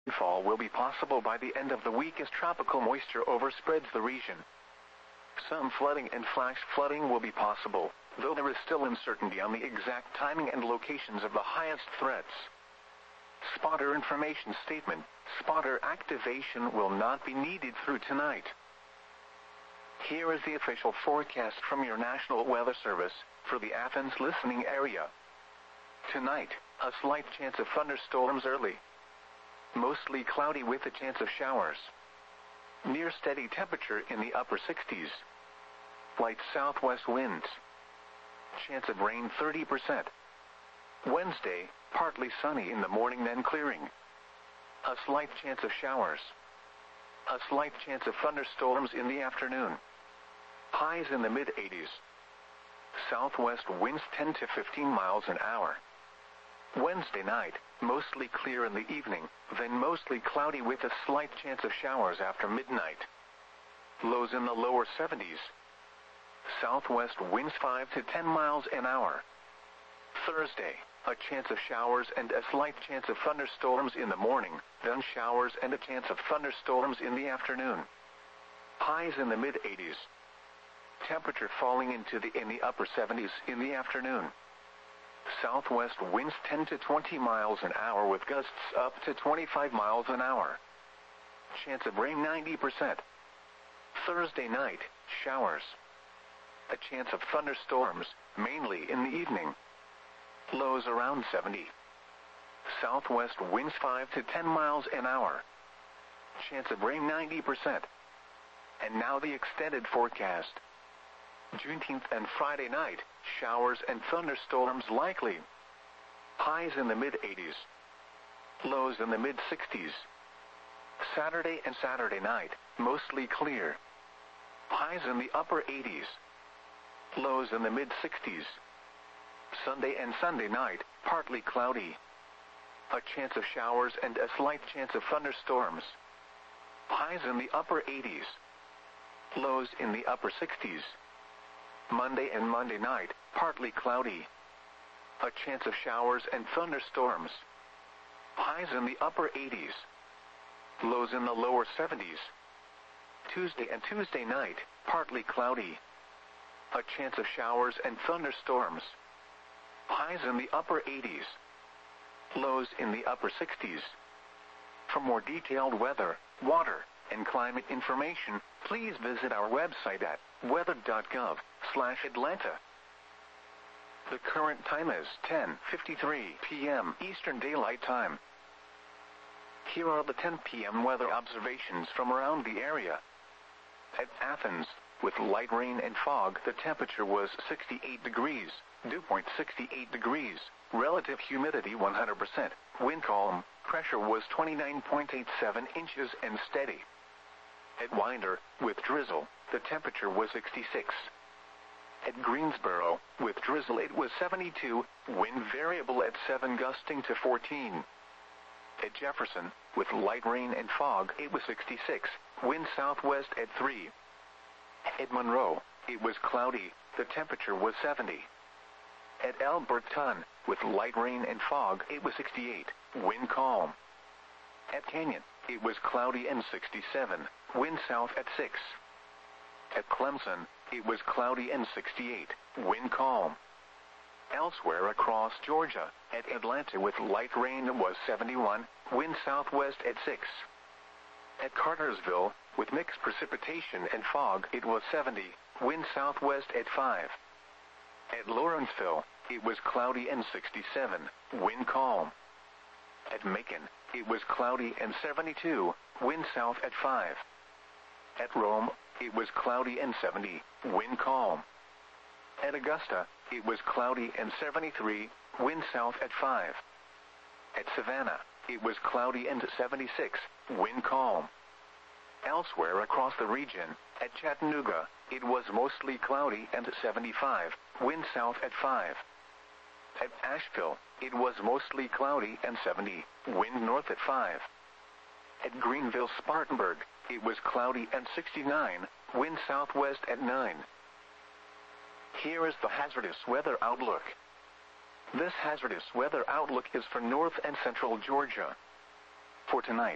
Rainfall will be possible by the end of the week as tropical moisture overspreads the region. Some flooding and flash flooding will be possible, though there is still uncertainty on the exact timing and locations of the highest threats. Spotter information statement: spotter activation will not be needed through tonight. Here is the official forecast from your National Weather Service for the Athens listening area. Tonight, a slight chance of thunderstorms early. Mostly cloudy with a chance of showers. Near steady temperature in the upper 60s. Light southwest winds. Chance of rain 30%. Wednesday, partly sunny in the morning then clearing. A slight chance of showers. A slight chance of thunderstorms in the afternoon. Highs in the mid-80s. Southwest winds 10 to 15 miles an hour. Wednesday night, mostly clear in the evening, then mostly cloudy with a slight chance of showers after midnight. Lows in the lower 70s. Southwest winds 5 to 10 miles an hour. Thursday, a chance of showers and a slight chance of thunderstorms in the morning, then showers and a chance of thunderstorms in the afternoon. Highs in the mid-80s. Temperature falling in the upper 70s in the afternoon. Southwest winds 10 to 20 miles an hour with gusts up to 25 miles an hour. Chance of rain 90%. Thursday night, showers. A chance of thunderstorms, mainly in the evening. Lows around 70. Southwest winds 5 to 10 miles an hour. Chance of rain 90%. And now the extended forecast. Juneteenth and Friday night, showers and thunderstorms likely. Highs in the mid-80s. Lows in the mid-60s. Saturday and Saturday night, mostly clear. Highs in the upper 80s. Lows in the mid-60s. Sunday and Sunday night, partly cloudy. A chance of showers and a slight chance of thunderstorms. Highs in the upper 80s. Lows in the upper 60s. Monday and Monday night, partly cloudy. A chance of showers and thunderstorms. Highs in the upper 80s. Lows in the lower 70s. Tuesday and Tuesday night, partly cloudy. A chance of showers and thunderstorms. Highs in the upper 80s. Lows in the upper 60s. For more detailed weather, water, and climate information, please visit our website at weather.gov/Atlanta. The current time is 10:53 p.m. Eastern Daylight Time. Here are the 10 p.m. weather observations from around the area. At Athens, with light rain and fog, the temperature was 68 degrees, dew point 68 degrees, relative humidity 100%, wind calm, pressure was 29.87 inches and steady. At Winder, with drizzle, the temperature was 66. At Greensboro, with drizzle it was 72, wind variable at 7 gusting to 14. At Jefferson, with light rain and fog it was 66, wind southwest at 3. At Monroe, it was cloudy, the temperature was 70. At Alberton, with light rain and fog it was 68, wind calm. At Canyon, it was cloudy and 67, wind south at 6. At Clemson, it was cloudy and 68, wind calm. Elsewhere across Georgia, at Atlanta with light rain was 71, wind southwest at 6. At Cartersville, with mixed precipitation and fog it was 70, wind southwest at 5. At Lawrenceville, it was cloudy and 67, wind calm. At Macon, it was cloudy and 72, wind south at 5. At Rome, it was cloudy and 70, wind calm. At Augusta, it was cloudy and 73, wind south at 5. At Savannah, it was cloudy and 76, wind calm. Elsewhere across the region, at Chattanooga, it was mostly cloudy and 75, wind south at 5. At Asheville, it was mostly cloudy and 70, wind north at 5. At Greenville-Spartanburg, it was cloudy and 69, wind southwest at 9. Here is the hazardous weather outlook. This hazardous weather outlook is for north and central Georgia. For tonight,